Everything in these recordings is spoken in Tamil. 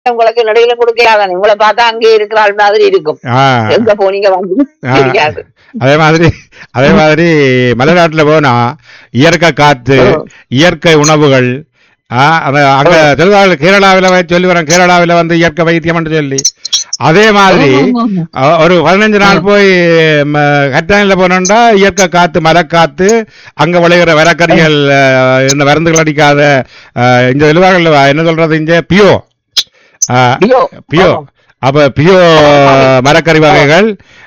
உங்களுக்கு நடுவில் கொடுக்காதானே, உங்களை பார்த்தா அங்கே இருக்கிற மாதிரி இருக்கும். எங்க போனீங்க வந்து தெரியாது. அதே மாதிரி மலைநாட்டுல போனா இயற்கை காத்து, இயற்கை உணவுகள். அங்க சொல்லுவாங்க கேரளாவில சொல்லி வரேன், கேரளாவில வந்து இயற்கை வைத்தியம் சொல்லி. அதே மாதிரி ஒரு 15 நாள் போய் கட்டாயில போனோம்னா இயற்கை காத்து, மரக்காத்து, அங்க விளைகிற வரக்கறிகள், இந்த மருந்துகள் அடிக்காத இந்த எழுவார்கள் என்ன சொல்றது இங்க பியோ பியோ. அப்ப பியோ மரக்கறி வகைகள்,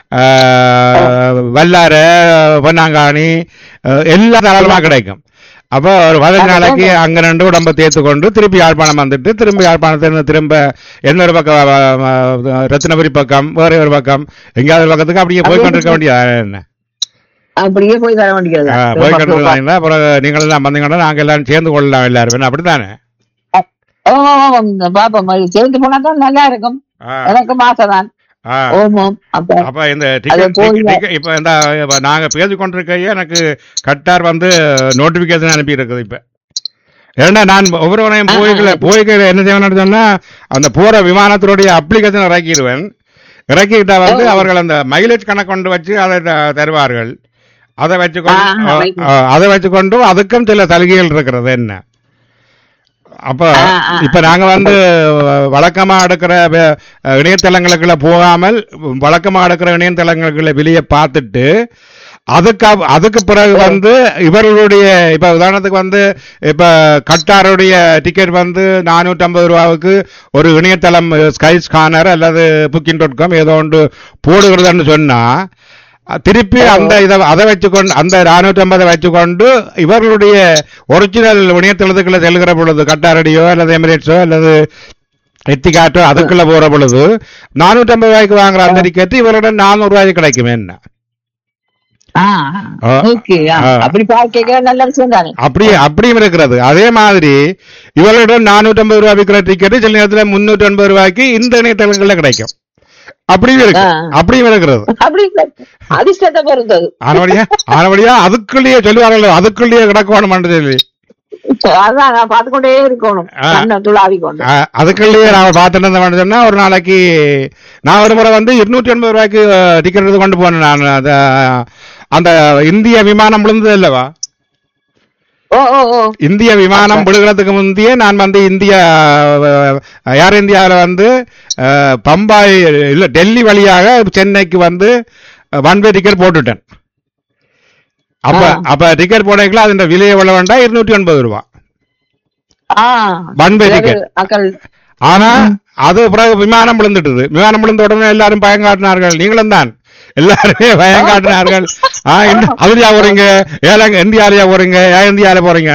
வல்லார, பொன்னாங்காணி எல்லாம் தாராளமா கிடைக்கும். அப்போ ஒரு 15 நாளைக்கு அங்க ரெண்டு உடம்ப தேர்த்து கொண்டு திருப்பி யாழ்ப்பாணம் வந்துட்டு, திரும்ப யாழ்ப்பாணத்துல திரும்ப இன்னொரு பக்கம் ரத்தினபுரி பக்கம், வேற ஒரு பக்கம், எங்கேயாவது பக்கத்துக்கு அப்படியே போய் கொண்டிருக்க வேண்டியது. என்ன அப்படியே போய் தர வேண்டியது போய் கொண்டிருக்காங்களா? அப்புறம் நீங்கள் எல்லாம் வந்தீங்கன்னா நாங்க எல்லாரும் சேர்ந்து கொள்ளலாம் எல்லாருமே, அப்படித்தானே? பாப்பா சேர்ந்து போனாதான் நல்லா இருக்கும். எனக்கு மாசதான். அப்ப இந்த இப்ப இந்த நாங்க பேசி கொண்டிருக்கையே எனக்கு கட்டார் வந்து நோட்டிபிகேஷன் அனுப்பி இருக்குது. இப்ப ஏன்னா நான் ஒவ்வொருவரையும் போய்களை என்ன செய்வேன்னு சொன்னா, அந்த போற விமானத்தினுடைய அப்ளிகேஷன் இறக்கிடுவேன். இறக்கிட்டா வந்து அவர்கள் அந்த மைலேஜ் கணக்கு கொண்டு வச்சு அதை தருவார்கள். அதை வச்சுக்கொண்டு அதுக்கும் சில சலுகைகள் இருக்கிறது. என்ன அப்ப இப்ப நாங்க வந்து வழக்கமா எடுக்கிற இணையதளங்களுக்குள்ள போகாமல் வழக்கமா எடுக்கிற இணையதளங்களுக்குள்ள வெளியே பார்த்துட்டு அதுக்கு பிறகு வந்து இவர்களுடைய இப்ப உதாரணத்துக்கு வந்து இப்ப கட்டாருடைய டிக்கெட் வந்து 450 ரூபாவுக்கு ஒரு இணையதளம் ஸ்கை ஸ்கானர் அல்லது booking.com ஏதோ ஒன்று போடுகிறதுன்னு சொன்னா, திருப்பி அந்த அதை வச்சுக்கொண்டு அந்த 450 வச்சுக்கொண்டு இவர்களுடைய ஒரிஜினல் இணையதளத்துக்குள்ள செல்கிற பொழுது, கட்டாரடியோ அல்லது எமிரேட்ஸோ அல்லது எத்திகாட்டோ அதுக்குள்ள போற பொழுது 450 ரூபாய்க்கு வாங்குற அந்த டிக்கெட் இவருடன் 400 ரூபாய்க்கு கிடைக்கும். என்ன அப்படியும் இருக்கிறது. அதே மாதிரி இவர்களுடன் 450 ரூபாய் விற்கிற டிக்கெட் சில நேரத்தில் 350 ரூபாய்க்கு இந்த இணையதளங்கள்ல கிடைக்கும். அப்படியும் இருக்கிறது. ஆனபடியா அதுக்குள்ளேயே சொல்லுவாங்க, அதுக்குள்ளேயே கிடக்கணும் சொல்லி அதுக்குள்ளேயே நாம பார்த்துட்டு சொன்னா, ஒரு நாளைக்கு நான் ஒரு முறை வந்து 280 ரூபாய்க்கு டிக்கெட் எடுத்து கொண்டு போனேன். நான் அந்த இந்திய விமானம் விழுந்தது அல்லவா, இந்திய விமானம் விழுகிறதுக்கு முந்தைய நான் வந்து ஏர் இந்தியாவில் வந்து பம்பாய் இல்ல டெல்லி வழியாக சென்னைக்கு வந்து ஒன் வே டிக்கெட் போட்டுட்டேன். அப்ப டிக்கெட் போனீங்களா அதோட விலை எவ்வளவு வேண்டாம், 280 ரூபாய் ஒன் வே டிக்கெட். ஆனா அது பிறகு விமானம் விழுந்துட்டது. விமானம் விழுந்த உடனே எல்லாரும் பயங்காட்டினார்கள், நீங்களும் தான் எல்லாருமே பயங்காட்டினார்கள். அதுலயா போறீங்க, இந்தியாலயா போறீங்க, இந்தியால போறீங்க.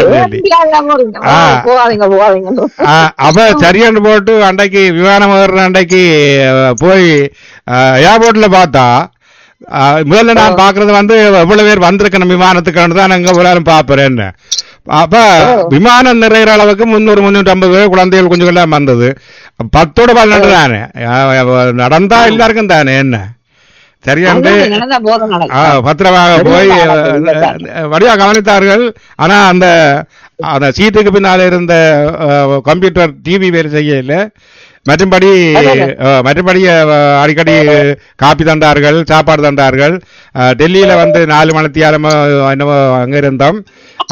அப்ப சரியான்னு போட்டு அன்றைக்கு விமானம் ஏறுற அன்றைக்கு போய் ஏர்போர்ட்ல பார்த்தா, முதல்ல நான் பாக்குறது வந்து எவ்வளவு பேர் வந்திருக்கணும் விமானத்துக்கு தான் அங்க எல்லாரும் பாப்பறேன். அப்ப விமானம் நிறைகிற அளவுக்கு 300-350 பேர் குழந்தைகள் கொஞ்சம் எல்லாம் வந்தது. 10ஓட 12 தானே நடந்தா எல்லாருக்கும் தானே. என்ன சரியாண்டு பத்திரமாக போய் வழியா கவனித்தார்கள். ஆனா அந்த சீட்டுக்கு பின்னால இருந்த கம்ப்யூட்டர் டிவி வேலை செய்யல. மற்றும்படி அடிக்கடி காப்பி தந்தார்கள், சாப்பாடு தந்தார்கள். டெல்லியில வந்து 4 மணித்தியாலமோ என்னவோ அங்க இருந்தோம்.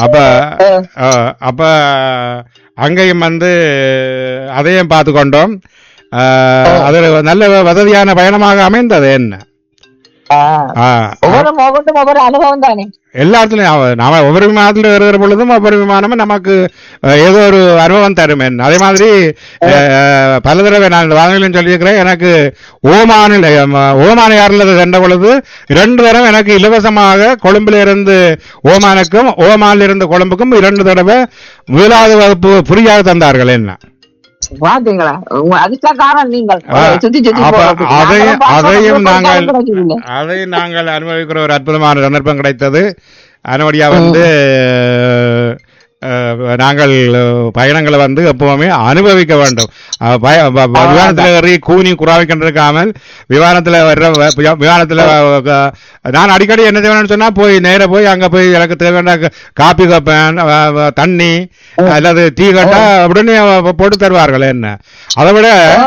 அப்ப அங்கேயும் வந்து அதையும் பார்த்து கொண்டோம். அது நல்ல வசதியான பயணமாக அமைந்தது. என்ன ஒவ்வொரு அனுபவம் தானே எல்லா இடத்துலயும். நாம ஒவ்வொரு விமானத்துல இருக்கிற பொழுதும் ஒவ்வொரு விமானமும் நமக்கு ஏதோ ஒரு அனுபவம் தரும். அதே மாதிரி பல தடவை நான் வானிலையும் சொல்லியிருக்கிறேன். எனக்கு ஓமான ஏர்ல சென்ற பொழுது 2 தடவை எனக்கு இலவசமாக கொழும்புல இருந்து ஓமானுக்கும் ஓமானில் இருந்து கொழும்புக்கும் 2 தடவை முதலாவது வகுப்பு புரியாக தந்தார்கள். என்ன பாத்தீங்களா, அதையும் நாங்கள் அனுபவிக்கிற ஒரு அற்புதமான சந்தர்ப்பம் கிடைத்தது. அதனுடைய வந்து நாங்கள் பயணங்களை வந்து எப்பவுமே அனுபவிக்க வேண்டும். விமானத்தில் ஏறி கூனி குறாவிக்கின்றிருக்காமல் விமானத்தில் நான் அடிக்கடி என்ன செய்வேன்னு சொன்னா போய் நேர போய் அங்க போய் எனக்கு தேவையான காப்பி கப்பேன், தண்ணி அல்லது டீ கட்டா அப்படின்னு போட்டு தருவார்கள். என்ன அதை விட